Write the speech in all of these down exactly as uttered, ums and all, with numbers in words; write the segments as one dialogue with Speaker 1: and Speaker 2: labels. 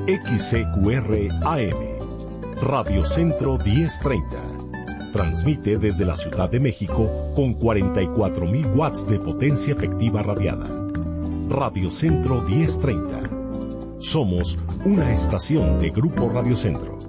Speaker 1: X C Q R A M, Radio Centro diez treinta. Transmite desde la Ciudad de México con cuarenta y cuatro mil watts de potencia efectiva radiada. Radio Centro diez treinta. Somos una estación de Grupo Radio Centro.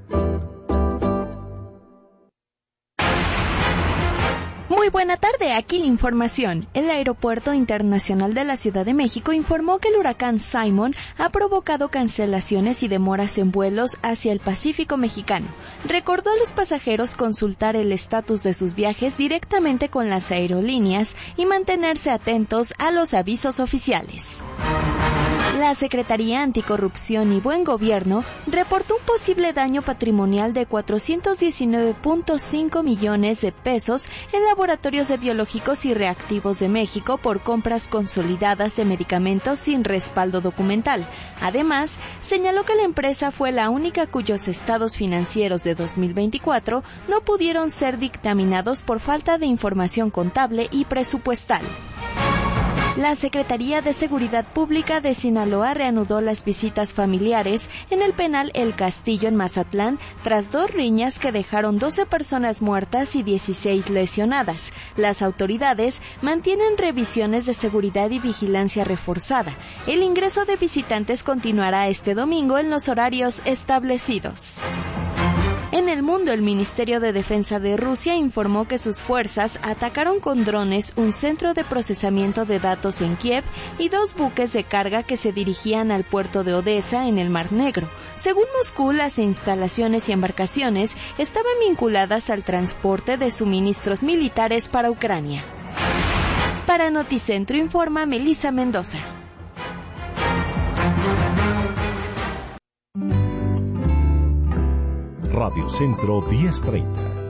Speaker 2: Muy buena tarde, aquí la información. El Aeropuerto Internacional de la Ciudad de México informó que el huracán Simon ha provocado cancelaciones y demoras en vuelos hacia el Pacífico mexicano. Recordó a los pasajeros consultar el estatus de sus viajes directamente con las aerolíneas y mantenerse atentos a los avisos oficiales. La Secretaría Anticorrupción y Buen Gobierno reportó un posible daño patrimonial de cuatrocientos diecinueve punto cinco millones de pesos en laboratorios de biológicos y reactivos de México por compras consolidadas de medicamentos sin respaldo documental. Además, señaló que la empresa fue la única cuyos estados financieros de dos mil veinticuatro no pudieron ser dictaminados por falta de información contable y presupuestal. La Secretaría de Seguridad Pública de Sinaloa reanudó las visitas familiares en el penal El Castillo en Mazatlán tras dos riñas que dejaron doce personas muertas y dieciséis lesionadas. Las autoridades mantienen revisiones de seguridad y vigilancia reforzada. El ingreso de visitantes continuará este domingo en los horarios establecidos. En el mundo, el Ministerio de Defensa de Rusia informó que sus fuerzas atacaron con drones un centro de procesamiento de datos en Kiev y dos buques de carga que se dirigían al puerto de Odessa en el Mar Negro. Según Moscú, las instalaciones y embarcaciones estaban vinculadas al transporte de suministros militares para Ucrania. Para Noticentro informa Melissa Mendoza.
Speaker 1: Radio Centro diez treinta.